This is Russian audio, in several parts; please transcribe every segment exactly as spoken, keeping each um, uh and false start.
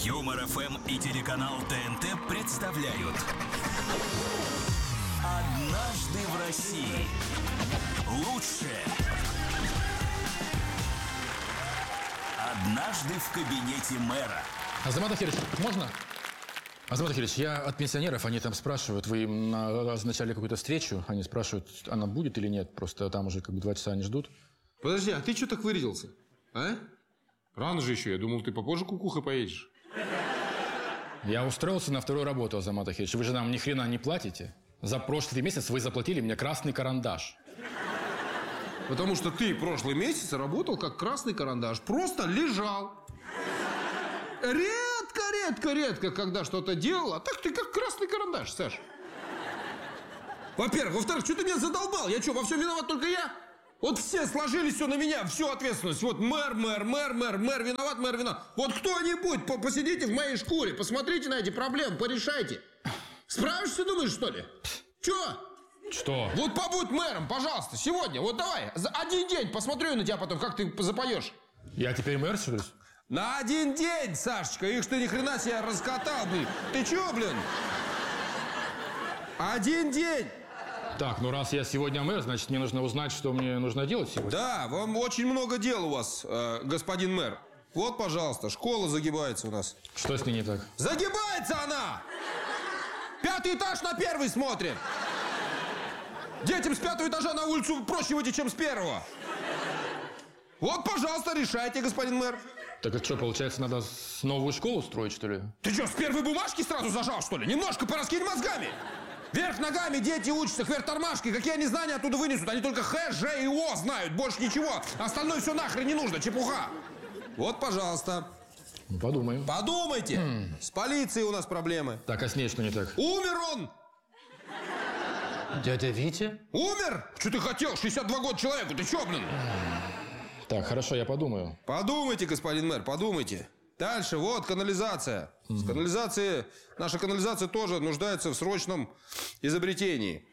Юмор эф эм и телеканал ТНТ представляют «Однажды в России». Лучшее. «Однажды в кабинете мэра». Азамат Ахирович, можно? Азамат Ахирович, я от пенсионеров, они там спрашивают, вы им назначали какую-то встречу, они спрашивают, она будет или нет, просто там уже как бы два часа они ждут. Подожди, а ты что так вырядился? А? Рано же еще, я думал, ты попозже кукухой поедешь. Я устроился на вторую работу, Азамат Ахирович, вы же нам ни хрена не платите. За прошлый месяц вы заплатили мне красный карандаш. Потому что ты прошлый месяц работал как красный карандаш, просто лежал. Редко, редко, редко, когда что-то делал, а так ты как красный карандаш, Саш. Во-первых. Во-вторых, что ты меня задолбал? Я что, во всем виноват только я? Вот все сложились все на меня, всю ответственность. Вот мэр, мэр, мэр, мэр, мэр виноват, мэр виноват. Вот кто-нибудь посидите в моей шкуре, посмотрите на эти проблемы, порешайте. Справишься, думаешь, что ли? Че? Что? Вот побудь мэром, пожалуйста, сегодня. Вот давай, за один день посмотрю на тебя потом, как ты запоешь. Я теперь мэр, что ли? На один день, Сашечка, их ты ни хрена себе раскатал, блин. Ты чё, блин? Один день. Так, ну раз я сегодня мэр, значит, мне нужно узнать, что мне нужно делать сегодня. Да, вам очень много дел у вас, э, господин мэр. Вот, пожалуйста, школа загибается у нас. Что с ней не так? Загибается она! Пятый этаж на первый смотрит. Детям с пятого этажа на улицу проще выйти, чем с первого. Вот, пожалуйста, решайте, господин мэр. Так это что, получается, надо новую школу строить, что ли? Ты что, с первой бумажки сразу зажал, что ли? Немножко пораскинь мозгами. Вверх ногами дети учатся, вверх тормашки. Какие они знания оттуда вынесут? Они только Х, Ж и О знают, больше ничего. Остальное все нахрен не нужно, чепуха. Вот, пожалуйста. Подумаем. Подумайте. Хм. С полицией у нас проблемы. Так, а с ней что не так? Умер он! Дядя Витя? Умер? Что ты хотел? шестьдесят два года человеку, ты чё, блин? Так, хорошо, я подумаю. Подумайте, господин мэр, подумайте. Дальше, вот, канализация. Mm-hmm. С канализацией, наша канализация тоже нуждается в срочном изобретении.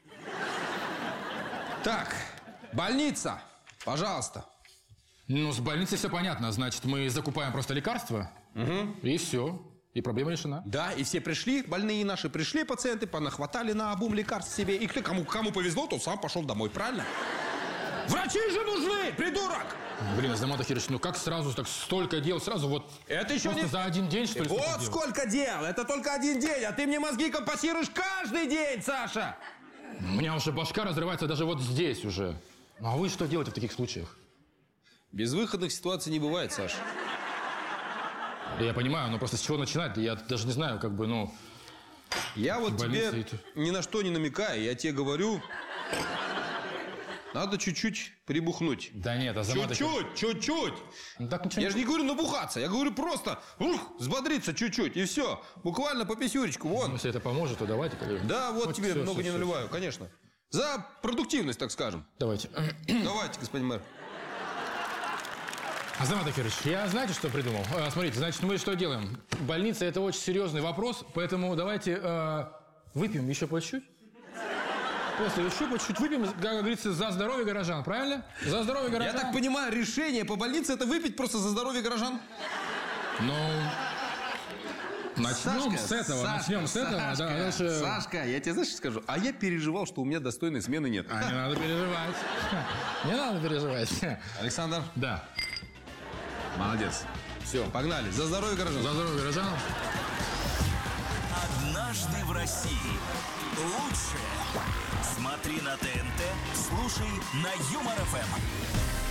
Так, больница, пожалуйста. Ну, с больницей все понятно. Значит, мы закупаем просто лекарства, угу. И все. И проблема решена. Да, и все пришли, больные наши пришли, пациенты, понахватали на обум лекарств себе. И кто, кому, кому повезло, тот сам пошел домой, правильно? Врачи же нужны, придурок! Блин, Азамат Ахирович, ну как сразу так столько дел сразу вот... Это еще не... за один день, что ли? Вот сколько дел! Это только один день, а ты мне мозги компасируешь каждый день, Саша! У меня уже башка разрывается даже вот здесь уже. Ну а вы что делаете в таких случаях? Безвыходных ситуаций не бывает, Саша. Я понимаю, но просто с чего начинать? Я даже не знаю, как бы, ну... Я вот тебе ни на что не намекаю, я тебе говорю... Надо чуть-чуть прибухнуть. Да нет, Азамат... Чуть-чуть, чуть-чуть. Ну, так ничего... Я же не говорю набухаться, я говорю просто ух, взбодриться чуть-чуть, и все. Буквально по писюречку, вон. Ну, если это поможет, то давайте. Коллеги. Да, вот, вот тебе все, много все, не все, наливаю, все. конечно. За продуктивность, так скажем. Давайте. Давайте, господин мэр. Азамат Ахирович, я знаете, что придумал? А, смотрите, значит, мы что делаем? Больница – это очень серьезный вопрос, поэтому давайте э, выпьем еще по чуть-чуть. Просто еще по чуть-чуть выпьем, как говорится, за здоровье горожан, правильно? За здоровье горожан. Я так понимаю, решение по больнице – это выпить просто за здоровье горожан? Ну, начнем Сашка, с этого, Сашка, начнем с этого. Сашка, да, дальше... Сашка, я тебе знаешь, что скажу? А я переживал, что у меня достойной смены нет. А не надо переживать. Не надо переживать. Александр? Да. Молодец. Все, погнали. За здоровье горожан. За здоровье горожан. «Однажды в России». Лучшее. Смотри на ТНТ, слушай на Юмор эф эм.